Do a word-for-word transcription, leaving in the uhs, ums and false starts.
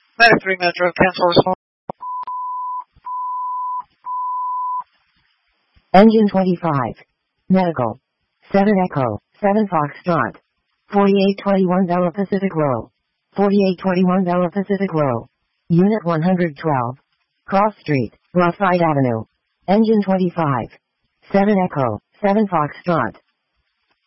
Medic three Metro, cancel response. Engine twenty-five. Medical. seven Echo, seven Foxtrot. forty-eight twenty-one Bella Pacific Row. forty-eight twenty-one Bella Pacific Row. Unit one hundred twelve. Cross Street, Roughside Avenue. Engine twenty-five. seven Echo, seven Foxtrot.